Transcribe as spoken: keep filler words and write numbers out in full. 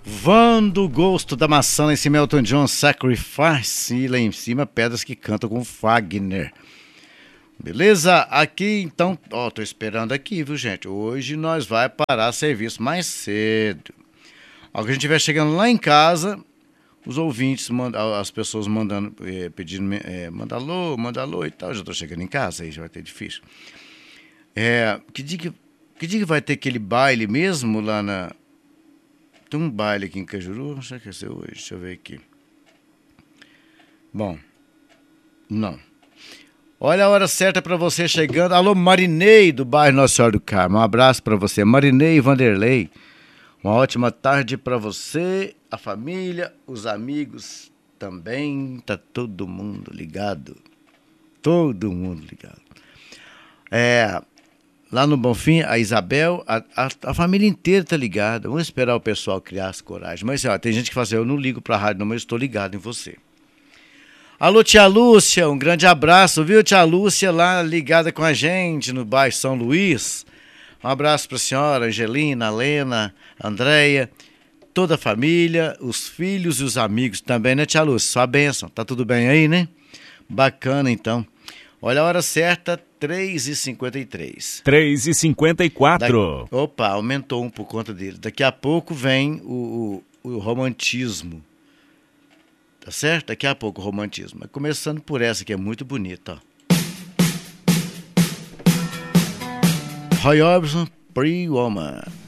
Vando Gosto da Maçã, lá em cima Elton John, Sacrifice, e lá em cima Pedras que Cantam com Fagner. Beleza? Aqui então, ó, tô esperando aqui, viu, gente? Hoje nós vai parar serviço mais cedo. Ao que a gente estiver chegando lá em casa, os ouvintes, as pessoas mandando, é, pedindo, é, manda alô, manda alô e tal. Já tô chegando em casa, aí já vai ter difícil. É, que dia que, que dia que vai ter aquele baile mesmo lá na... Tem um baile aqui em Cajuru, acho que vai ser hoje, deixa eu ver aqui. Bom, não. Olha a hora certa para você chegando. Alô, Marinei, do bairro Nossa Senhora do Carmo. Um abraço para você, Marinei e Vanderlei. Uma ótima tarde para você, a família, os amigos também. Tá todo mundo ligado. Todo mundo ligado. É, lá no Bonfim, a Isabel, a, a, a família inteira tá ligada. Vamos esperar o pessoal criar as coragem. Mas ó, tem gente que fala assim, eu não ligo pra rádio não, mas estou ligado em você. Alô, tia Lúcia, um grande abraço, viu, tia Lúcia, lá ligada com a gente no bairro São Luís. Um abraço para a senhora, Angelina, Lena, Andréia, toda a família, os filhos e os amigos também, né, tia Lúcia? Sua bênção, tá tudo bem aí, né? Bacana, então. Olha a hora certa, três e cinquenta e três. três e cinquenta e quatro. Da... Opa, aumentou um por conta dele. Daqui a pouco vem o, o, o romantismo. Tá certo? Daqui a pouco o romantismo. Mas começando por essa que é muito bonita, ó. Roy Orbison, Pretty Woman.